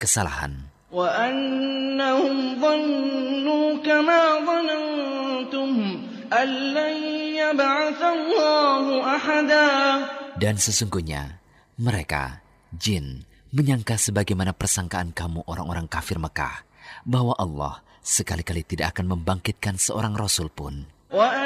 kesalahan. وَأَنَّهُمْ ظَنُّوا كَمَا ظَنَنْتُمْ أَنْ لَنْ يَبْعَثَ اللَّهُ أَحَدًا. Dan sesungguhnya mereka, jin, menyangka sebagaimana persangkaan kamu orang-orang kafir Mekah, bahwa Allah sekali-kali tidak akan membangkitkan seorang rasul pun.